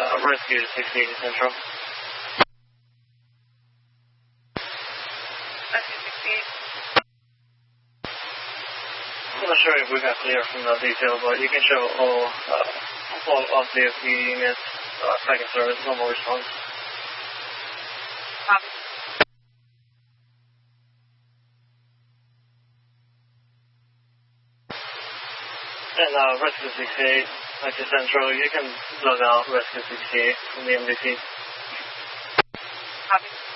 Rescue 68 Central. Rescue 68. I'm not sure if we got clear from the detail, but you can show all of the units, second service, normal response. Copy. And Rescue 68, Rescue Central, you can log out Rescue 68 from the MDT. Copy.